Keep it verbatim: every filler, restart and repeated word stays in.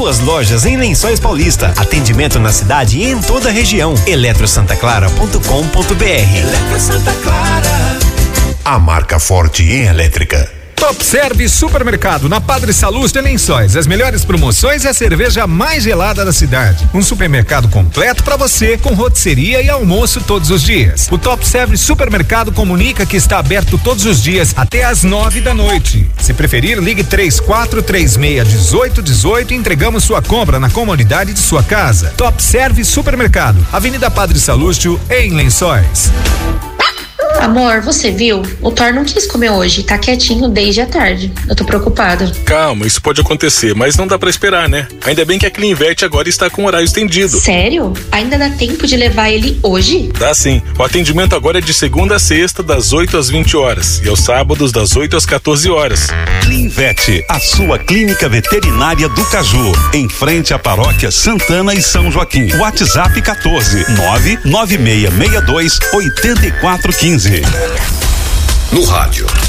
duas lojas em Lençóis Paulista. Atendimento na cidade e em toda a região. eletro santa clara ponto com ponto br. Eletro Santa Clara, a marca forte em elétrica. Top Serve Supermercado, na Padre Salustio em Lençóis. As melhores promoções e a cerveja mais gelada da cidade. Um supermercado completo para você, com rotisseria e almoço todos os dias. O Top Serve Supermercado comunica que está aberto todos os dias até às nove da noite. Se preferir, ligue três quatro três seis, um oito um oito e entregamos sua compra na comodidade de sua casa. Top Serve Supermercado, Avenida Padre Salustio em Lençóis. Amor, você viu? O Thor não quis comer hoje, tá quietinho desde a tarde. Eu tô preocupada. Calma, isso pode acontecer, mas não dá pra esperar, né? Ainda bem que a Clinvet agora está com horário estendido. Sério? Ainda dá tempo de levar ele hoje? Dá sim. O atendimento agora é de segunda a sexta, das oito às vinte horas, e aos sábados, das oito às quatorze horas. Clinvet, a sua clínica veterinária do Caju, em frente à paróquia Santana e São Joaquim. WhatsApp quatorze, nove nove seis seis dois, oito quatro um cinco. No rádio